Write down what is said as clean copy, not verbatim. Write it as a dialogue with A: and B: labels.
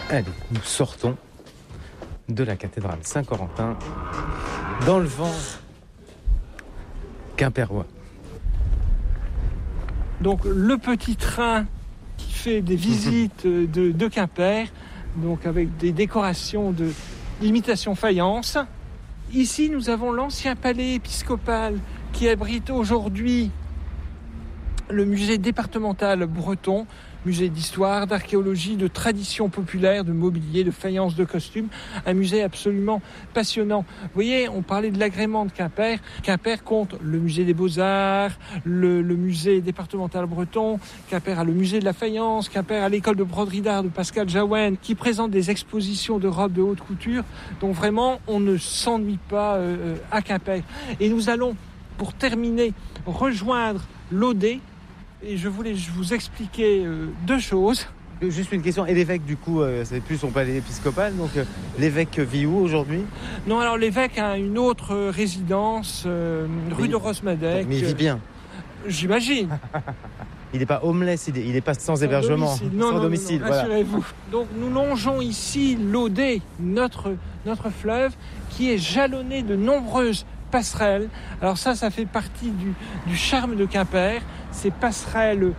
A: Allez, nous sortons de la cathédrale Saint-Corentin dans le vent quimpérois.
B: Donc le petit train qui fait des visites de Quimper, donc avec des décorations d'imitation faïence. Ici, nous avons l'ancien palais épiscopal qui abrite aujourd'hui le musée départemental breton, musée d'histoire, d'archéologie, de tradition populaire, de mobilier, de faïence, de costumes. Un musée absolument passionnant. Vous voyez, on parlait de l'agrément de Quimper. Quimper compte le musée des Beaux-Arts, le musée départemental breton. Quimper a le musée de la faïence. Quimper a l'école de broderie d'art de Pascal Jaouen qui présente des expositions de robes de haute couture. Donc vraiment, on ne s'ennuie pas à Quimper. Et nous allons, pour terminer, rejoindre l'Odé. Et je voulais vous expliquer deux choses.
A: Juste une question, et l'évêque du coup, c'est plus son palais épiscopal, donc l'évêque vit où aujourd'hui ?
B: Non, alors l'évêque a une autre résidence, rue de Rosmadec.
A: Mais il vit bien.
B: J'imagine.
A: Il n'est pas homeless, il n'est pas sans hébergement, sans domicile.
B: Voilà. Rassurez-vous. Donc nous longeons ici l'Odé, notre fleuve, qui est jalonné de nombreuses passerelles. Alors ça fait partie du charme de Quimper, ces passerelles